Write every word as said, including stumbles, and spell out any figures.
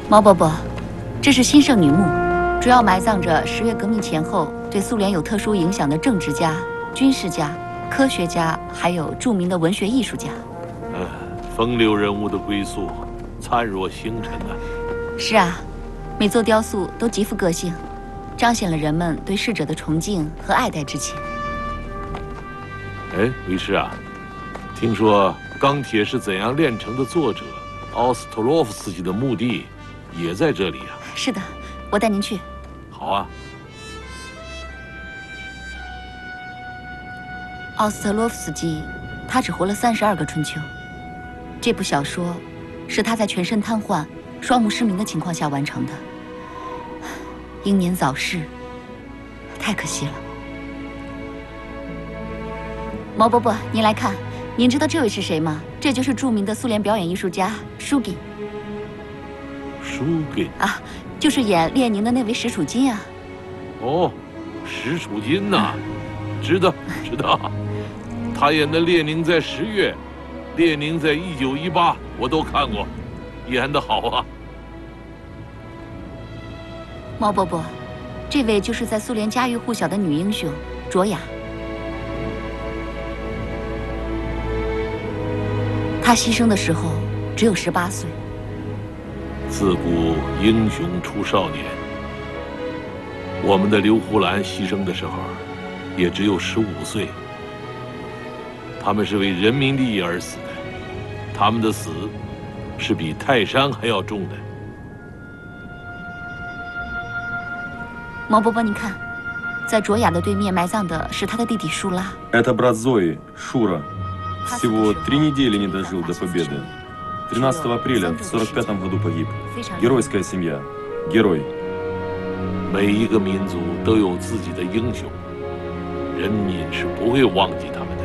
毛伯伯，这是新圣女墓，主要埋葬着十月革命前后对苏联有特殊影响的政治家、军事家、科学家，还有著名的文学艺术家。 嗯，风流人物的归宿，灿若星辰呐。 是啊，每座雕塑都极富个性，彰显了人们对逝者的崇敬和爱戴之情。 哎，为师啊，听说《钢铁是怎样炼成的》作者奥斯特洛夫斯基的墓地也在这里啊。 是的，我带您去。 好啊。 奥斯特洛夫斯基，他只活了三十二个春秋。这部小说是他在全身瘫痪、双目失明的情况下完成的，英年早逝，太可惜了。毛伯伯，您来看，您知道这位是谁吗？这就是著名的苏联表演艺术家舒金。 舒金啊，就是演列宁的那位石楚金啊。 哦，石楚金呐、啊，知道知道，他演的列宁在十月，列宁在一九一八，我都看过，演得好啊。 毛伯伯，这位就是在苏联家喻户晓的女英雄卓雅。她牺牲的时候只有十八岁。 自古英雄出少年，我们的刘胡兰牺牲的时候也只有十五岁。他们是为人民利益而死的，他们的死是比泰山还要重的。 毛伯伯，您看，在卓雅的对面埋葬的是他的弟弟舒拉。 Это брат Зои, Шура. Всего три недели не дожил до победы. тринадцатого апреля в сорок пятом году погиб. Геройская семья. Герой. 每一个民族都有自己的英雄，人民是不会忘记他们的。